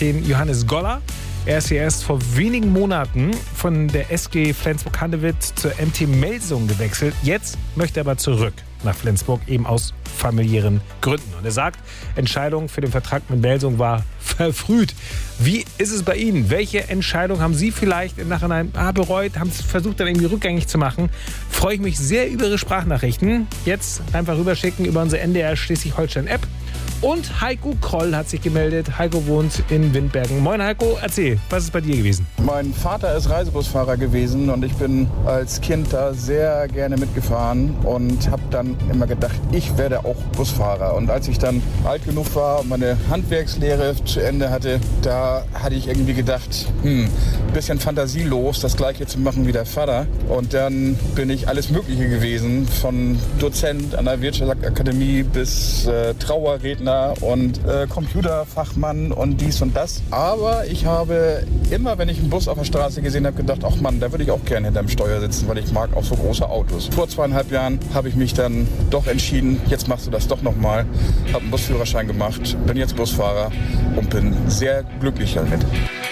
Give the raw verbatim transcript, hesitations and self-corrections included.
Kapitän Johannes Goller. Er ist hier erst vor wenigen Monaten von der S G Flensburg-Handewitt zur M T Melsungen gewechselt. Jetzt möchte er aber zurück nach Flensburg, eben aus familiären Gründen. Und er sagt, Entscheidung für den Vertrag mit Melsungen war verfrüht. Wie ist es bei Ihnen? Welche Entscheidung haben Sie vielleicht im Nachhinein ah, bereut, haben es versucht, dann irgendwie rückgängig zu machen? Freue ich mich sehr über Ihre Sprachnachrichten. Jetzt einfach rüberschicken über unsere N D R Schleswig-Holstein-App. Und Heiko Kroll hat sich gemeldet. Heiko wohnt in Windbergen. Moin Heiko, erzähl, was ist bei dir gewesen? Mein Vater ist Reisebusfahrer gewesen und ich bin als Kind da sehr gerne mitgefahren und habe dann immer gedacht, ich werde auch Busfahrer. Und als ich dann alt genug war und meine Handwerkslehre zu Ende hatte, da hatte ich irgendwie gedacht, hm, bisschen fantasielos, das Gleiche zu machen wie der Vater. Und dann bin ich alles Mögliche gewesen, von Dozent an der Wirtschaftsakademie bis äh, Trauerredner und äh, Computerfachmann und dies und das. Aber ich habe immer, wenn ich einen Bus auf der Straße gesehen habe, gedacht, ach Mann, da würde ich auch gerne hinterm Steuer sitzen, weil ich mag auch so große Autos. Vor zweieinhalb Jahren habe ich mich dann doch entschieden, jetzt machst du das doch nochmal. Habe einen Busführerschein gemacht, bin jetzt Busfahrer und bin sehr glücklich damit.